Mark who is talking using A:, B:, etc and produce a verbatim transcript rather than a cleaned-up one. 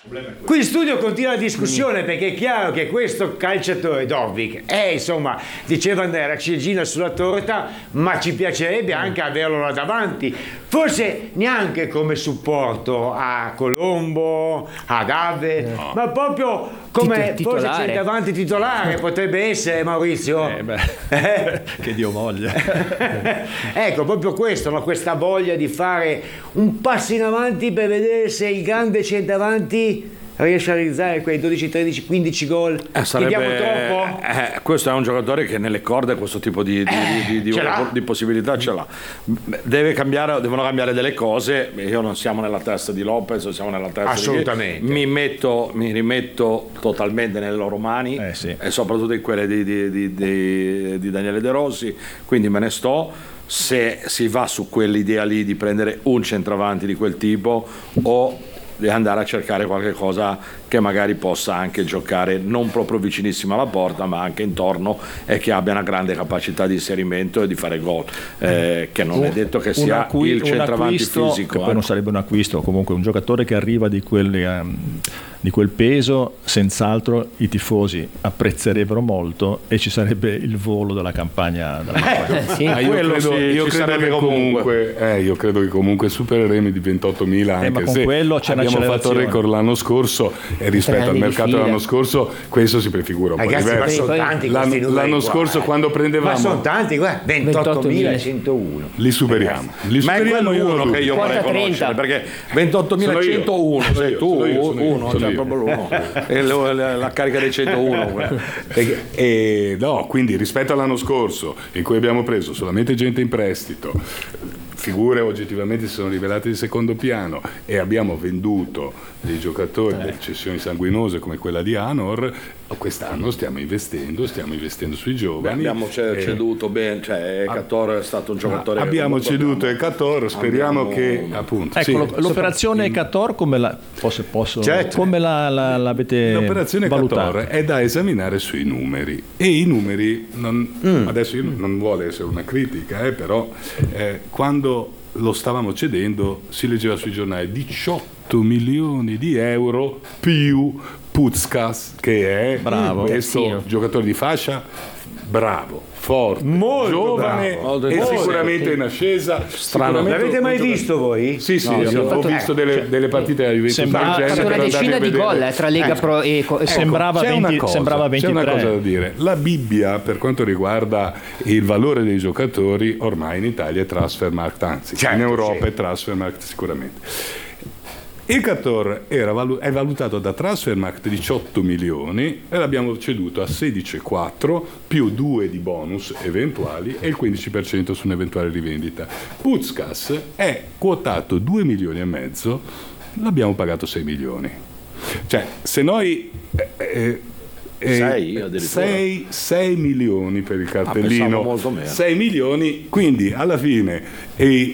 A: Qui in studio continua la discussione, perché è chiaro che questo calciatore Dobbik è, insomma, diceva Andrea, la ciliegina sulla torta, ma ci piacerebbe anche averlo là davanti, forse neanche come supporto a Colombo, a Gave, no, ma proprio come
B: Tito-
A: forse
B: titolare.
A: centravanti titolare potrebbe essere, Maurizio.
C: Eh beh, che Dio voglia.
A: Ecco, proprio questo, no? Questa voglia di fare un passo in avanti per vedere se il grande centravanti riesce a realizzare quei dodici, tredici, quindici gol.
D: Eh, sarebbe,
A: Chiediamo troppo?
D: eh, questo è un giocatore che nelle corde questo tipo di, di,
A: Eh,
D: di, di,
A: ce l'ha.
D: di possibilità ce l'ha. Deve cambiare, devono cambiare delle cose. Io non siamo nella testa di Lopez, non siamo nella testa
A: Assolutamente.
D: di mi metto, mi rimetto totalmente nelle loro mani,
C: Eh, sì.
D: e soprattutto in quelle di, di, di, di, di Daniele De Rossi, quindi me ne sto. Se si va su quell'idea lì di prendere un centravanti di quel tipo, o di andare a cercare qualche cosa che magari possa anche giocare non proprio vicinissimo alla porta, ma anche intorno, e che abbia una grande capacità di inserimento e di fare gol, eh, che non è detto che sia
C: acqui-
D: il centravanti
C: acquisto,
D: fisico,
C: che poi
D: eh.
C: non sarebbe un acquisto, comunque un giocatore che arriva di quelli, ehm, di quel peso, senz'altro i tifosi apprezzerebbero molto e ci sarebbe il volo della campagna, della campagna.
B: Sì.
E: Ah, io
D: Quello
E: credo,
D: sì,
E: io
D: ci
E: credo
D: sarebbe
E: che
D: comunque.
E: comunque, eh, io credo che comunque supereremo i ventottomila, anche
C: Eh, ma con
E: se
C: quello c'è
E: abbiamo fatto il
C: un'accelerazione.
E: record l'anno scorso, e rispetto
B: Tre
E: al
B: anni di
E: mercato
B: fila.
E: dell'anno scorso questo si prefigura un
A: Ragazzi,
E: po'
A: ma
E: diverso.
A: sono
B: Poi-
A: tanti
E: L'anno,
A: questi numeri
E: l'anno
A: qua,
E: scorso
A: eh.
E: quando prendevamo
A: Ma sono tanti, guarda, ventottomilacentouno.
E: li superiamo, li
D: Ma è
E: superiamo,
D: quello
E: io
D: uno
E: lo
D: che io
E: dubito.
D: vorrei
B: quaranta,
D: conoscere,
B: trenta.
D: perché ventottomilacentouno
E: Sono
D: sei
E: io,
D: tu,
E: sono io, sono io,
D: uno,
E: sono
D: cioè
E: io.
D: proprio l'uno. E lo- la, la carica dei centouno.
E: Perché- eh, no, quindi rispetto all'anno scorso, in cui abbiamo preso solamente gente in prestito, figure oggettivamente si sono rivelate di secondo piano, e abbiamo venduto dei giocatori per cessioni sanguinose come quella di Anor, quest'anno stiamo investendo, stiamo investendo sui
D: Beh,
E: giovani.
D: abbiamo ce-
E: Eh,
D: ceduto bene, cioè Cator è stato un giocatore che
E: abbiamo
D: comunque
E: ceduto
D: abbiamo-
E: Ecator, speriamo
D: abbiamo-
E: che appunto
C: Ecco,
E: sì,
C: lo- l'operazione Cator come la, posso, posso-
A: Certo.
C: come la, la- l'avete
E: l'operazione
C: valutata?
E: Cator è da esaminare sui numeri, e i numeri non-
A: Mm.
E: adesso io non vuole essere una critica, eh, però eh, quando lo stavamo cedendo si leggeva sui giornali diciotto milioni di euro più Putzkas, che è
C: Bravo.
E: questo
B: Terzino.
E: giocatore di fascia bravo, forte,
A: Molto
E: giovane
A: bravo.
D: Molto
E: e
D: forte.
E: sicuramente in ascesa.
D: Strano.
E: Sicuramente
A: L'avete
E: un
A: mai
E: giocatore-
A: visto voi?
E: Sì, sì,
D: No,
E: io
D: sì, ho
E: ho
D: fatto-
E: visto delle, delle partite della Juventus
C: Sembra-
E: del
C: ha
E: genere
B: Ha fatto
E: per
B: una
E: andare
B: decina
E: a
B: di
E: vedere.
B: gol eh, tra Lega Pro e, co- e
C: sembrava
E: C'è una
C: venti
E: cosa,
C: sembrava
E: c'è una
C: ventitré.
E: cosa da dire. La Bibbia, per quanto riguarda il valore dei giocatori, ormai in Italia è Transfermarkt, anzi
A: Certo,
E: in Europa
A: sì.
E: è Transfermarkt sicuramente. Il Cator era valu- è valutato da Transfermarkt diciotto milioni e l'abbiamo ceduto a sedici virgola quattro più due di bonus eventuali e il quindici per cento su un'eventuale rivendita. Putzkas è quotato due milioni e mezzo, l'abbiamo pagato sei milioni. Cioè, se noi eh, eh,
D: Sei, addirittura.
E: sei, sei milioni per il
D: pensavo
E: cartellino,
D: molto meno.
E: sei milioni, quindi alla fine e